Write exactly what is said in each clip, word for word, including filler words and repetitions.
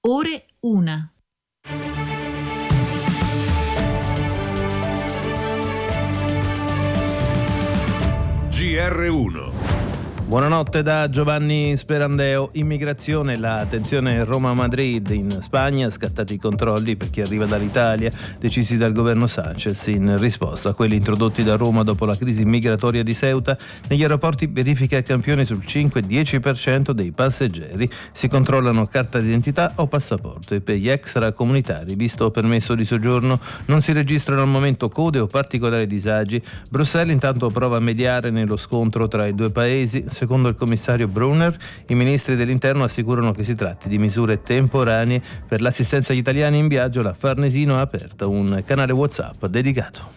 Ore una. G R uno. Buonanotte da Giovanni Sperandeo. Immigrazione, la tensione Roma-Madrid. In Spagna scattati i controlli per chi arriva dall'Italia, decisi dal governo Sanchez in risposta a quelli introdotti da Roma dopo la crisi migratoria di Ceuta. Negli aeroporti verifica a campione sul cinque dieci per cento dei passeggeri. Si controllano carta d'identità o passaporto e per gli extracomunitari, visto permesso di soggiorno, non si registrano al momento code o particolari disagi. Bruxelles intanto prova a mediare nello scontro tra i due paesi. Secondo il commissario Brunner, i ministri dell'interno assicurano che si tratti di misure temporanee. Per l'assistenza agli italiani in viaggio, la Farnesino ha aperto un canale WhatsApp dedicato.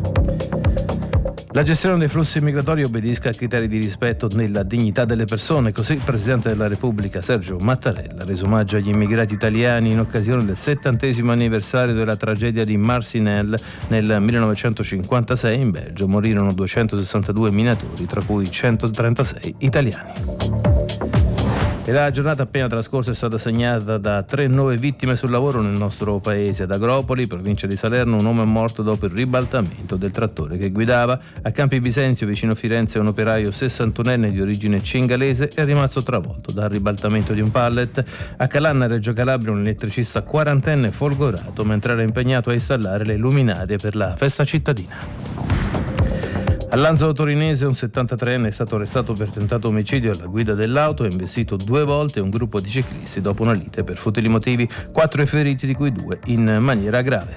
La gestione dei flussi migratori obbedisca a criteri di rispetto nella dignità delle persone, così il Presidente della Repubblica Sergio Mattarella ha reso omaggio agli immigrati italiani in occasione del settantesimo anniversario della tragedia di Marcinelle nel millenovecentocinquantasei. In Belgio morirono duecentosessantadue minatori, tra cui centotrentasei italiani. E la giornata appena trascorsa è stata segnata da tre nuove vittime sul lavoro nel nostro paese. Ad Agropoli, provincia di Salerno, un uomo è morto dopo il ribaltamento del trattore che guidava. A Campi Bisenzio, vicino Firenze, un operaio sessantunenne di origine cingalese è rimasto travolto dal ribaltamento di un pallet. A Calanna, Reggio Calabria, un elettricista quarantenne folgorato mentre era impegnato a installare le luminarie per la festa cittadina. A Lanzo Torinese un settantatreenne è stato arrestato per tentato omicidio alla guida dell'auto e investito due volte un gruppo di ciclisti dopo una lite per futili motivi. Quattro i feriti, di cui due in maniera grave.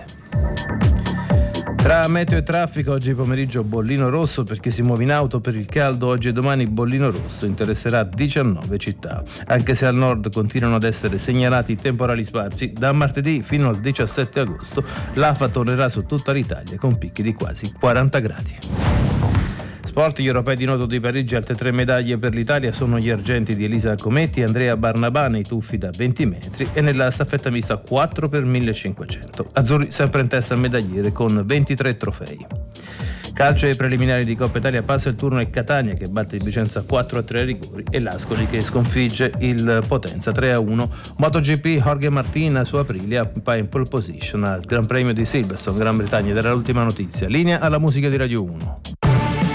Tra meteo e traffico, oggi pomeriggio bollino rosso per chi si muove in auto. Per il caldo, oggi e domani bollino rosso interesserà diciannove città. Anche se al nord continuano ad essere segnalati temporali sparsi, da martedì fino al diciassette agosto l'afa tornerà su tutta l'Italia con picchi di quasi quaranta gradi. Sport, gli europei di nuoto di Parigi, altre tre medaglie per l'Italia sono gli argenti di Elisa Cometti e Andrea Barnabà nei tuffi da venti metri e nella staffetta mista quattro per millecinquecento. Azzurri sempre in testa al medagliere con ventitré trofei. Calcio ai preliminari di Coppa Italia, passa il turno al Catania che batte il Vicenza quattro a tre rigori e l'Ascoli che sconfigge il Potenza tre a uno. MotoGP, Jorge Martin su Aprilia va in pole position al Gran Premio di Silverstone, Gran Bretagna. Ed era l'ultima notizia. Linea alla musica di Radio uno.